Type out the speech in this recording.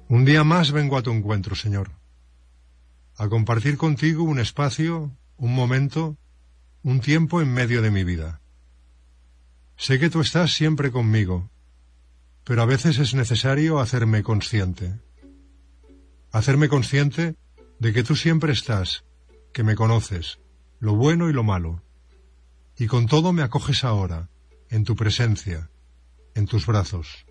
Un día más vengo a tu encuentro, Señor, a compartir contigo un espacio, un momento, un tiempo en medio de mi vida. Sé que tú estás siempre conmigo, pero a veces es necesario hacerme consciente de que tú siempre estás, que me conoces, lo bueno y lo malo, y con todo me acoges ahora, en tu presencia, en tus brazos.